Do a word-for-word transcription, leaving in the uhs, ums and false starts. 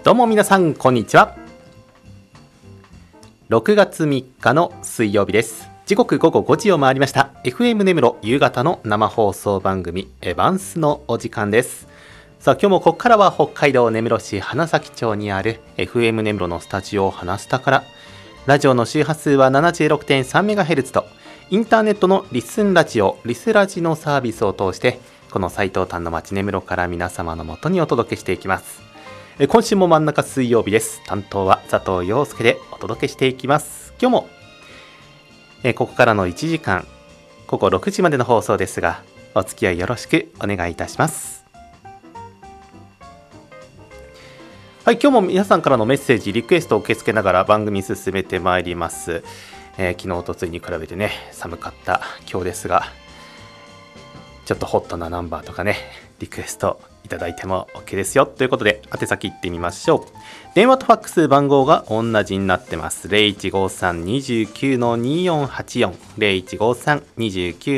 どうも皆さんこんにちは。ろくがつみっかの水曜日です。時刻午後ごじを回りました。 エフエム 根室夕方の生放送番組エバンスのお時間です。さあ今日もここからは北海道根室市花咲町にある エフエム 根室のスタジオ花スタから、ラジオの周波数は ななじゅうろくてんさんメガヘルツ とインターネットのリスンラジオリスラジのサービスを通して、この斉藤丹の町根室から皆様のもとにお届けしていきます。今週も真ん中水曜日です。担当は佐藤陽介でお届けしていきます。今日もえここからのいちじかん、こころくじまでの放送ですが、お付き合いよろしくお願いいたします。はい、今日も皆さんからのメッセージリクエストを受け付けながら番組進めてまいります。えー、昨日とついに比べてね寒かった今日ですが、ちょっとホットなナンバーとかねリクエストいただいても OK ですよということで、宛先行ってみましょう。電話とファックス番号が同じになってます。 ゼロいちごさん にじゅうきゅう にーよんはちよん ゼロいちごさん にじゅうきゅう